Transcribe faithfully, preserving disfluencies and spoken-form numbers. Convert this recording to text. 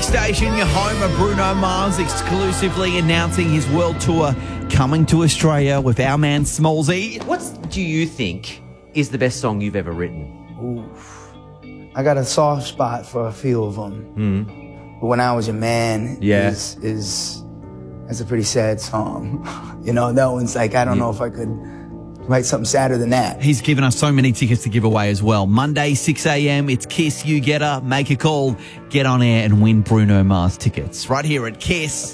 Music Station, your home of Bruno Mars, exclusively announcing his world tour coming to Australia with our man Smallsy. What do you think is the best song you've ever written? Oof. I got a soft spot for a few of them. Mm. But When I Was Your Man Yeah. is, is, is a pretty sad song. You know, that one's like, I don't Yeah. know if I could write something sadder than that. He's given us so many tickets to give away as well. Monday, six a.m, it's Kiss You Get Her. Make a call, get on air and win Bruno Mars tickets. Right here at Kiss.